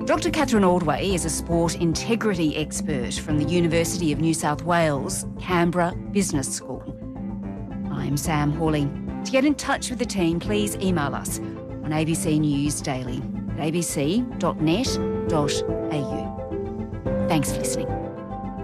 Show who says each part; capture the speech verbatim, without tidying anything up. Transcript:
Speaker 1: Doctor Catherine Ordway is a sport integrity expert from the University of New South Wales, Canberra Business School. I'm Sam Hawley. To get in touch with the team, please email us on A B C News Daily at a b c dot net dot a u. Thanks for listening.